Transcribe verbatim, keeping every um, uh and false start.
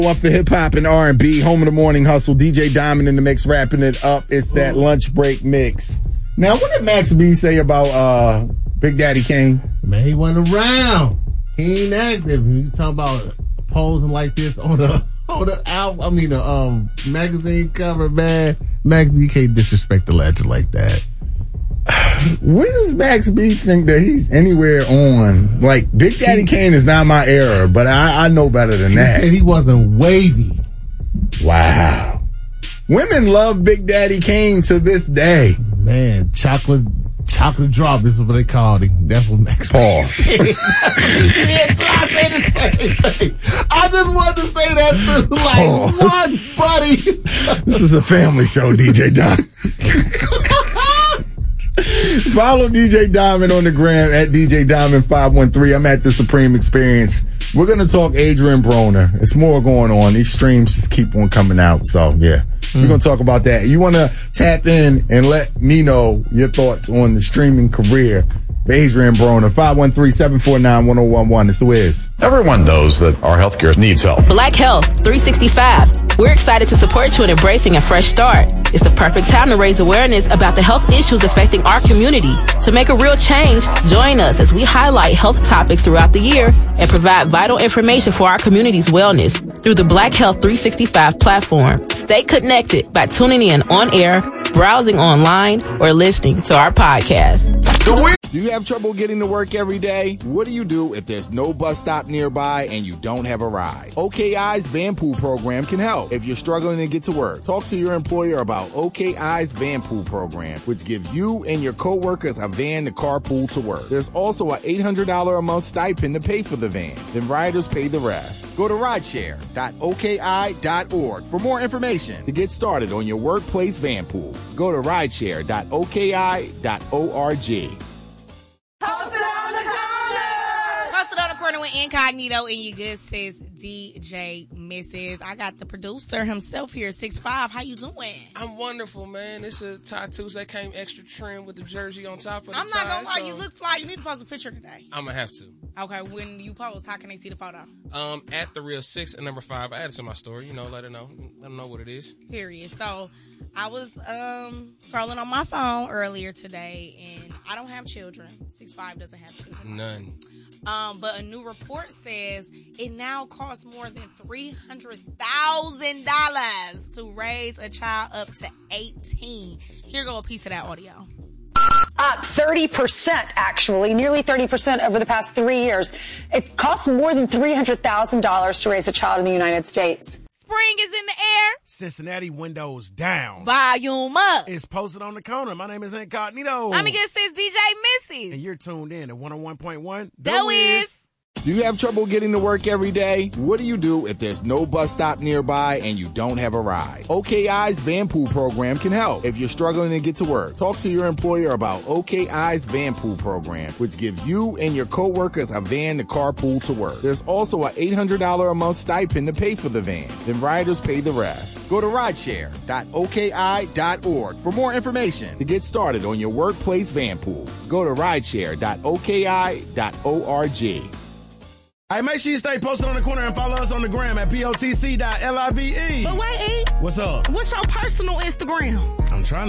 Up for hip hop and R and B, home of the morning hustle. D J Diamond in the mix, wrapping it up. It's that lunch break mix. Now, what did Max B say about uh, Big Daddy Kane? Man, he wasn't around. He ain't active. He's talking about posing like this on the on the album. I mean, the um magazine cover. Man, Max B can't disrespect the legend like that. Where does Max B think that he's anywhere on? Like, Big Daddy Kane is not my era, but I, I know better than he that. He said he wasn't wavy. Wow. Women love Big Daddy Kane to this day. Man, chocolate chocolate drop is what they called him. That's what Max Paul. said. I said the same thing. I just wanted to say that too. Like, Pause. what, buddy? This is a family show, D J Diamond. Follow D J Diamond on the gram at D J Diamond five one three. I'm at the Supreme Experience. We're going to talk Adrian Broner. It's more going on. These streams just keep on coming out. So, yeah, mm. we're going to talk about that. You want to tap in and let me know your thoughts on the streaming career of Adrian Broner. five one three, seven four nine, one oh one one. It's the Wiz. Everyone knows that our healthcare needs help. Black Health three sixty-five. We're excited to support you in embracing a fresh start. It's the perfect time to raise awareness about the health issues affecting our community. To make a real change, join us as we highlight health topics throughout the year and provide vital information for our community's wellness through the Black Health three sixty-five platform. Stay connected by tuning in on air, browsing online, or listening to our podcast. Do you have trouble getting to work every day? What do you do if there's no bus stop nearby and you don't have a ride? O K I's Van Pool program can help. If you're struggling to get to work, talk to your employer about O K I's Van Pool program, which gives you and your coworkers a van to carpool to work. There's also an eight hundred dollars a month stipend to pay for the van. Then riders pay the rest. Go to rideshare dot O K I dot org for more information to get started on your workplace van pool. Go to rideshare dot O K I dot org. Posted on the corner. Posted on the corner with Incognito and your good sis D J Missus I got the producer himself here, six five. How you doing? I'm wonderful, man. It's a tie Tuesday. Came extra trim with the jersey on top of the I'm tie. not gonna lie, so you look fly. You need to post a picture today. I'm gonna have to. Okay, when you post, how can they see the photo? Um, at the real six and number five. I added to my story. You know, let her know. Let them know what it is. Period. So I was um scrolling on my phone earlier today, and I don't have children. Six five doesn't have children. None. Um, but a new report says it now costs more than three hundred thousand dollars to raise a child up to eighteen. Here go a piece of that audio. Up thirty percent, actually, nearly thirty percent over the past three years. It costs more than three hundred thousand dollars to raise a child in the United States. Spring is in the air. Cincinnati windows down. Volume up. It's Posted on the Corner. My name is Incognito. I'm your good sis D J Missus And you're tuned in at one oh one point one. The Wiz. Do you have trouble getting to work every day? What do you do if there's no bus stop nearby and you don't have a ride? O K I's Van Pool program can help. If you're struggling to get to work, talk to your employer about O K I's Van Pool program, which gives you and your coworkers a van to carpool to work. There's also an eight hundred dollars a month stipend to pay for the van. Then riders pay the rest. Go to rideshare dot O K I dot org for more information to get started on your workplace van pool. Go to rideshare dot O K I dot org. Hey, make sure you stay posted on the corner and follow us on the gram at P O T C dot L I V E. But wait, E. What's up? What's your personal Instagram? I'm trying to